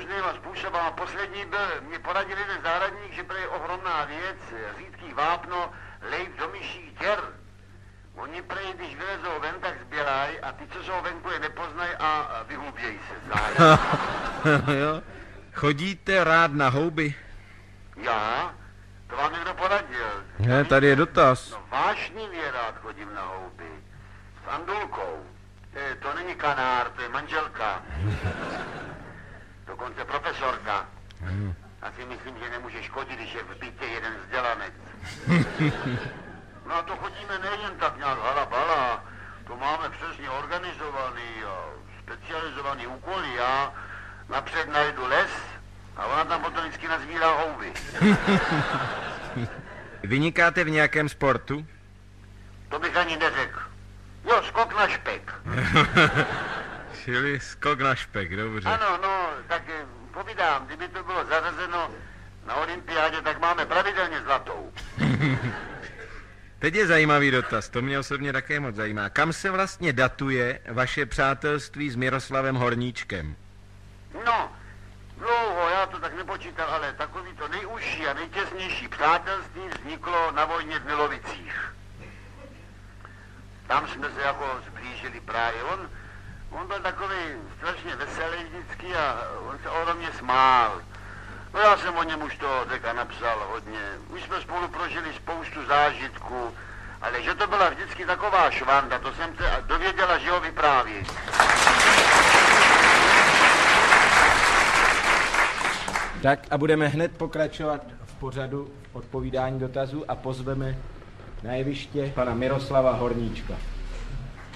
různýma způsobama. Poslední byl, mě poradil jeden zahradník, že je ohromná věc, řídký vápno, lejt do myších děr. Oni prej, když vylezou ven, tak zběraj a ty, co jsou venku, je nepoznají a vyhubějí se zájem. Jo. Chodíte rád na houby? Já? To vám někdo poradil. Ne, tady je dotaz. No vášnivě rád chodím na houby. S Andulkou. To není kanár, to je manželka. Dokonce profesorka. Asi myslím, že nemůže škodit, když je v bytě jeden vzdělanec. No a to chodíme nejen tak nějak halabala. To máme přesně organizovaný a specializovaný úkoly. Já napřed najdu les a ona tam potom vždycky nazbírá houby. Vynikáte v nějakém sportu? To bych ani neřekl. Jo, skok na špek. Čili skok na špek, dobře. Ano, no, tak povídám, kdyby to bylo zařazeno na olympiádě, tak máme pravidelně zlatou. Teď je zajímavý dotaz, to mě osobně také moc zajímá. Kam se vlastně datuje vaše přátelství s Miroslavem Horníčkem? No, dlouho, já to tak nepočítal, ale takový to nejužší a nejtěsnější přátelství vzniklo na vojně v Milovicích. Tam jsme se jako zblížili právě. On byl takový strašně veselý vždycky a on se ohromně smál. No já jsem o něm už to deka napsal hodně. Už jsme spolu prožili spoustu zážitků, ale že to byla vždycky taková švanda, to jsem se dověděla, že ho vypráví. Tak a budeme hned pokračovat v pořadu odpovídání dotazů a pozveme na jeviště pana Miroslava Horníčka.